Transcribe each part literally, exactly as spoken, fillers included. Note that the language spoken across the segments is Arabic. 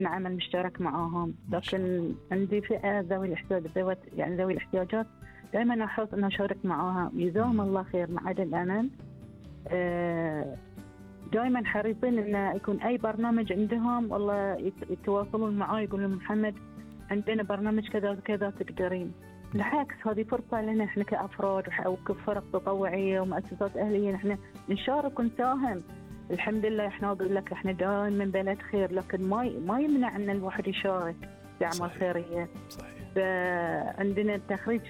نعمل مشترك معاهم. لكن عندي فئة ذوي الاحتياجات، يعني ذوي الاحتياجات دائما أحرص أن أشارك معاها. جزاهم الله خير مع عدل الأمل. دائما حريصين أن يكون أي برنامج عندهم والله يتواصلون معاي يقولون محمد عندنا برنامج كذا وكذا تقدرين. بالعكس هذه فرصة لنا إحنا كأفراد أو كفرق تطوعية ومؤسسات أهلية إحنا نشارك ونساهم. الحمد لله إحنا أقول لك إحنا دائما بلد خير، لكن ما ما يمنع أن الواحد يشارك في أعمال خيرية. صحيح. فعندنا تخريج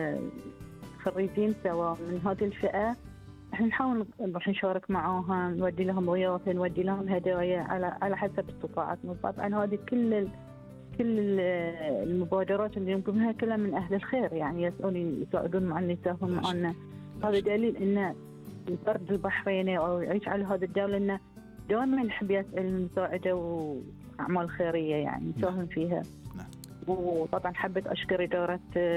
الخريجين سواء من هذه الفئة احنا نحاول نروح نشارك معاهم، نودي لهم ضيافة، نودي لهم هدايا على على حسب استطاعتنا. طبعا هذه كل كل المبادرات اللي نقومها كلها من أهل الخير، يعني يسألون يساعدون معنا يساهمون معنا. هذا دليل إن الفرد البحريني أو يعيش على هذه الدولة إنه دائما يحب يسأل المساعدة وأعمال خيرية يعني يساهم فيها. وطبعا حبيت أشكر إدارة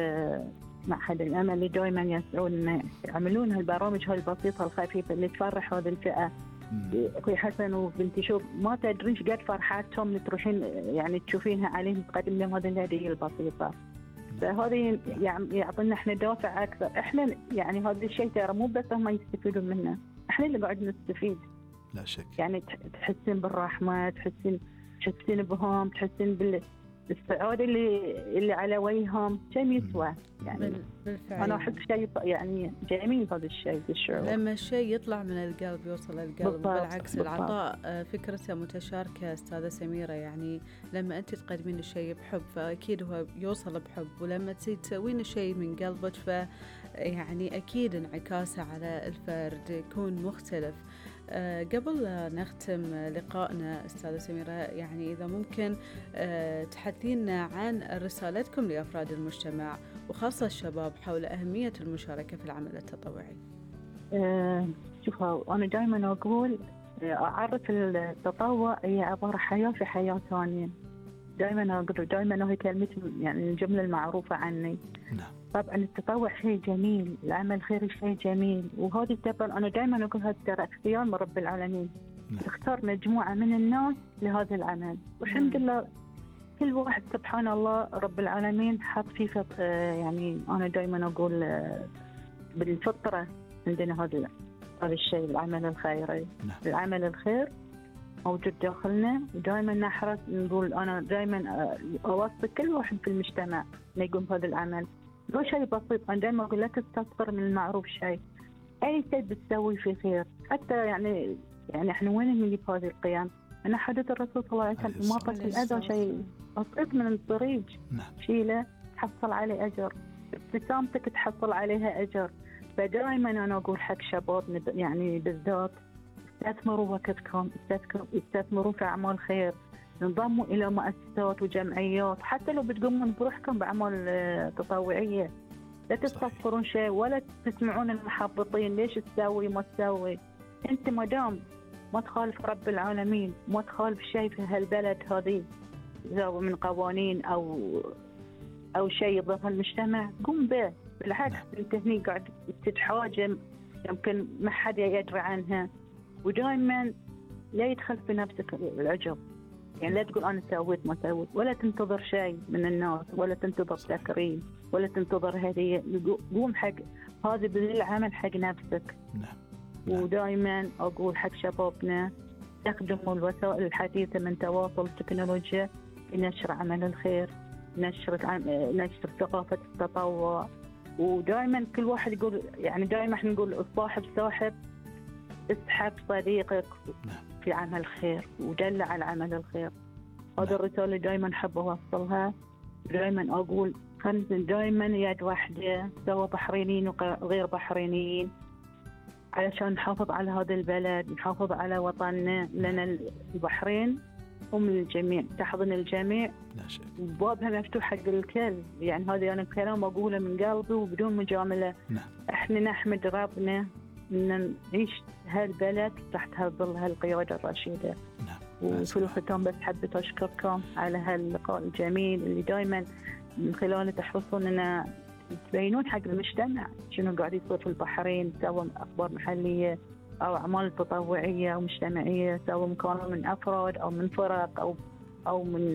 معهد الأمل اللي دائما يسعون يعملون هالبرامج هالبسيطة الخفيفة اللي تفرح هذه الفئة. أخوي حسن وبنتي شوف ما تدريش قد فرحاتهم اللي تروحين يعني تشوفينها عليهم تقدم لهم هذه الهدية البسيطة. فهذه يعطينا احنا دافع أكثر. احنا يعني هذا الشيء ترى مو بس هم يستفيدون منه، احنا اللي قاعد نستفيد. لا شك. يعني تحسين بالرحمة، تحسين تحسين بهم، تحسين بال السعادة اللي اللي على وجههم شيء يسوى. يعني بالفعل أنا أحب شيء يعني جميل هذا الشيء الشعور. لما الشيء يطلع من القلب يوصل للقلب. بالعكس العطاء فكرته متشاركة أستاذة سميرة. يعني لما أنت تقدمين الشيء بحب فأكيد هو يوصل بحب، ولما تسوين الشيء من قلبك ف يعني أكيد انعكاسه على الفرد يكون مختلف. أه قبل نختم لقائنا أستاذة سميرة، يعني إذا ممكن أه تحدثينا عن رسالتكم لأفراد المجتمع وخاصة الشباب حول أهمية المشاركة في العمل التطوعي. أه شوفوا أنا دائما أقول أعرف التطوع هي عبارة حياة في حياة ثانية. دائما أقول دائما هي كلمة يعني الجملة المعروفة عني. نعم. طبعا التطوع شيء جميل، العمل الخيري شيء جميل، وهذه طبعا أنا دائما أقول هذا ترى اختيار من رب العالمين. نعم. اختار مجموعة من الناس لهذا العمل، والحمد لله كل واحد سبحان الله رب العالمين حط فيه فط... يعني أنا دائما أقول بالفطرة عندنا هذا هذا الشيء العمل الخيري. نعم. العمل الخير موجود داخلنا، ودائما نحرص نقول أنا دائما أوصي كل واحد في المجتمع إنه يقوم بهذا العمل. لو شيء بسيط أنا دائما أقول لا تستصغر من المعروف شيء، أي شيء بتسوي في خير. حتى يعني يعني إحنا وين نجيب هذه القيم؟ أنا حدث الرسول صلى الله عليه وسلم ما قتل الأذى شيء بسيط من الطريق. نعم. شيله تحصل عليه أجر، ابتسامتك تحصل عليها أجر. فدائما أنا أقول حق شبابنا يعني بالذات استثمروا وقتكم، استثمروا في أعمال خير، انضموا إلى مؤسسات وجمعيات، حتى لو بتقومون بروحكم بأعمال تطوعية. لا تستذكرون شيء ولا تسمعون المحبطين ليش تسوي ما تسوي. أنت مدام ما تخالف رب العالمين، ما تخالف شيء في هالبلد هذه من قوانين أو أو شيء ضد المجتمع قم به. بالعكس أنت هني قاعد تتحاجم يمكن ما حد يدري عنها. ودائما لا يدخل في نفسك العجب، يعني لا تقول أنا سويت ما سويت، ولا تنتظر شيء من الناس، ولا تنتظر تكريم، ولا تنتظر هدية. قوم حق هذا بالعمل حق نفسك. نعم. ودائما أقول حق شبابنا استخدموا الوسائل الحديثة من تواصل التكنولوجيا لنشر عمل الخير، نشر نشر ثقافة التطوع. ودائما كل واحد يقول يعني دائما احنا نقول الصاحب صاحب، اسحب صديقك في عمل الخير ودل على عمل الخير. هذا الرسالة دائما حب أوصلها. دائما أقول خلينا دائما يد واحدة سواء بحرينيين وغير بحرينيين علشان نحافظ على هذا البلد، نحافظ على وطننا، لأن البحرين هم الجميع، تحضن الجميع وبابها مفتوح حق الكل. يعني هذا أنا كلام أقوله من قلبي وبدون مجاملة. نعم. احنا نحمد ربنا ان نعيش هالبلد تحت هالظل هالقيادة الرشيدة. نعم. وفي الختام بس حبيت أشكركم على هاللقاء الجميل اللي دائما من خلاله تحرصون أن تبينون حق المجتمع شنو قاعد يصير في البحرين، سواء أخبار محلية أو أعمال تطوعية أو مجتمعية، سواء كانوا من أفراد أو من فرق أو أو من